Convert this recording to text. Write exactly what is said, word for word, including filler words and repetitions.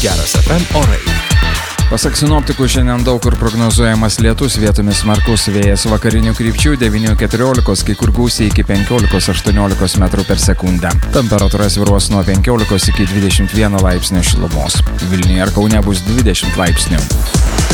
Geras F M orai. Pasak sinoptikų, šiandien daug kur prognozuojamas lietus, vietomis smarkus vėjas vakarinių krypčių devyni keturiolikos, kai kur gūsiai iki penkiolikos aštuoniolikos metrų per sekundę. Temperatūra svyruos nuo penkiolikos iki dvidešimt vieno laipsnio šilumos. Vilniuje ir Kaune bus dvidešimt laipsnių.